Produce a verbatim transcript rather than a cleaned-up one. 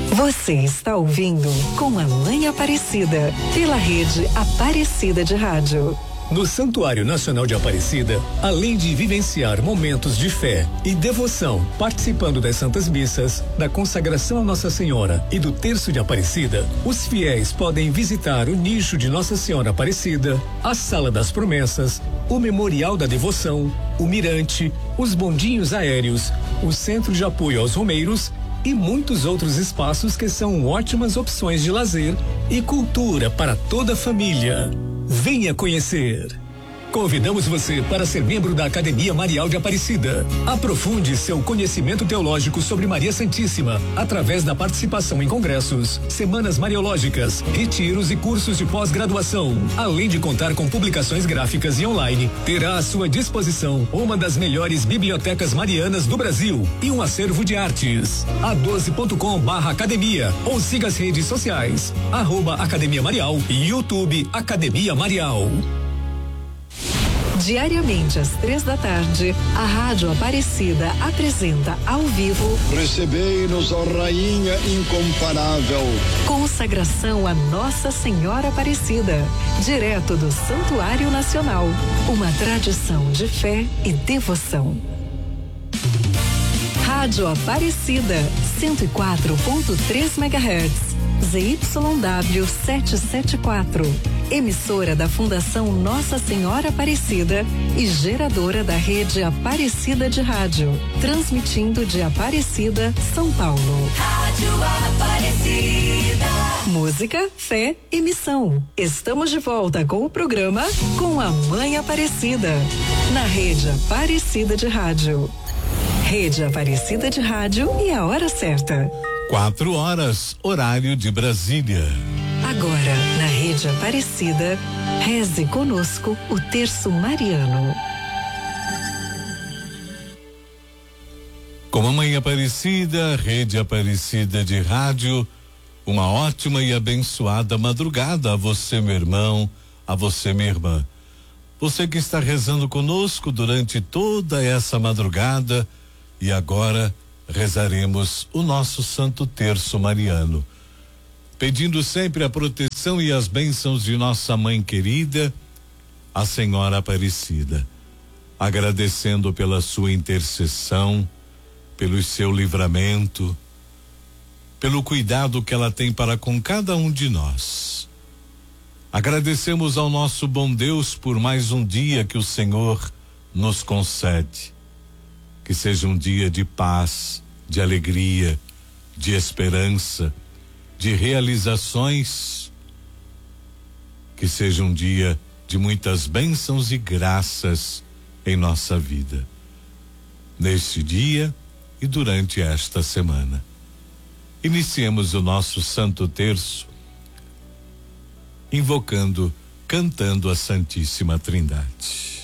Você está ouvindo Com a Mãe Aparecida, pela rede Aparecida de Rádio. No Santuário Nacional de Aparecida, além de vivenciar momentos de fé e devoção, participando das Santas Missas, da consagração a Nossa Senhora e do Terço de Aparecida, os fiéis podem visitar o nicho de Nossa Senhora Aparecida, a Sala das Promessas, o Memorial da Devoção, o Mirante, os bondinhos aéreos, o Centro de Apoio aos Romeiros e muitos outros espaços que são ótimas opções de lazer e cultura para toda a família. Venha conhecer. Convidamos você para ser membro da Academia Marial de Aparecida. Aprofunde seu conhecimento teológico sobre Maria Santíssima através da participação em congressos, semanas mariológicas, retiros e cursos de pós-graduação. Além de contar com publicações gráficas e online, terá à sua disposição uma das melhores bibliotecas marianas do Brasil e um acervo de artes. a doze ponto com barra academia ou siga as redes sociais, arroba Academia Marial e YouTube Academia Marial. Diariamente às três da tarde, a Rádio Aparecida apresenta ao vivo Recebei-nos, ó Rainha incomparável. Consagração a Nossa Senhora Aparecida, direto do Santuário Nacional. Uma tradição de fé e devoção. Rádio Aparecida, cento e quatro ponto três megahertz, Z Y W setecentos e setenta e quatro. Emissora da Fundação Nossa Senhora Aparecida e geradora da rede Aparecida de Rádio, transmitindo de Aparecida, São Paulo. Rádio Aparecida. Música, fé e missão. Estamos de volta com o programa Com a Mãe Aparecida, na rede Aparecida de Rádio. Rede Aparecida de Rádio e a hora certa. Quatro horas, horário de Brasília. Agora, na Rede Aparecida, reze conosco o Terço Mariano. Com a Mãe Aparecida, Rede Aparecida de Rádio, uma ótima e abençoada madrugada a você, meu irmão, a você, minha irmã. Você que está rezando conosco durante toda essa madrugada, e agora rezaremos o nosso Santo Terço Mariano, pedindo sempre a proteção e as bênçãos de nossa mãe querida, a Senhora Aparecida, agradecendo pela sua intercessão, pelo seu livramento, pelo cuidado que ela tem para com cada um de nós. Agradecemos ao nosso bom Deus por mais um dia que o Senhor nos concede. Que seja um dia de paz, de alegria, de esperança, de realizações, que seja um dia de muitas bênçãos e graças em nossa vida, neste dia e durante esta semana. Iniciemos o nosso Santo Terço, invocando, cantando a Santíssima Trindade.